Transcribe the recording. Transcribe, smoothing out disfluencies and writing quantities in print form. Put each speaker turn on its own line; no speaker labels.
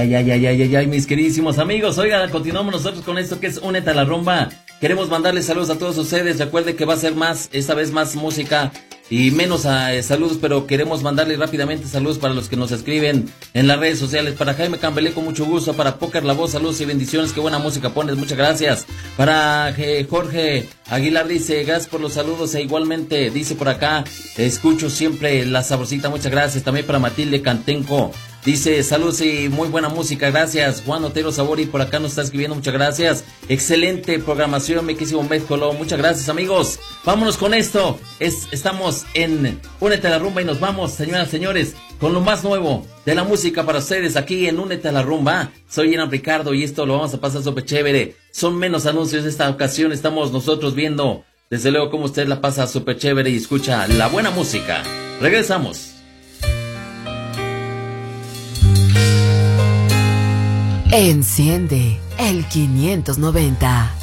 Ay, mis queridísimos amigos. Oigan, continuamos nosotros con esto que es Únete a la Rumba. Queremos mandarles saludos a todos ustedes. Recuerde que va a ser más, esta vez más música y menos saludos, pero queremos mandarles rápidamente saludos para los que nos escriben en las redes sociales. Para Jaime Cambelé, con mucho gusto. Para Póker La Voz, saludos y bendiciones. Qué buena música pones, muchas gracias. Para Jorge Aguilar dice, gracias por los saludos. E igualmente dice por acá, escucho siempre la sabrosita, muchas gracias. También para Matilde Cantenco, dice, saludos y muy buena música, gracias. Juan Otero Sabori por acá nos está escribiendo, muchas gracias. Excelente programación, mi querísimo México, muchas gracias, amigos. Vámonos con esto. Estamos en Únete a la Rumba y nos vamos, señoras y señores, con lo más nuevo de la música para ustedes aquí en Únete a la Rumba. Soy Enan Ricardo y esto lo vamos a pasar súper chévere. Son menos anuncios esta ocasión, estamos nosotros viendo desde luego cómo usted la pasa súper chévere y escucha la buena música. Regresamos.
Enciende el 590.